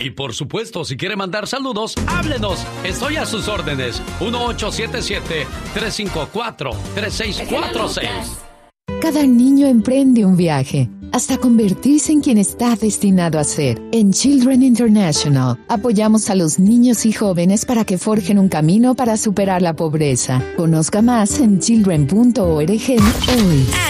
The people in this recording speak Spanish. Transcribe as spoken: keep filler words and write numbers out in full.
Y por supuesto, si quiere mandar saludos, háblenos. Estoy a sus órdenes. uno ocho siete siete, tres cinco cuatro, tres seis cuatro seis. Cada niño emprende un viaje hasta convertirse en quien está destinado a ser. En Children International apoyamos a los niños y jóvenes para que forjen un camino para superar la pobreza. Conozca más en children punto org hoy.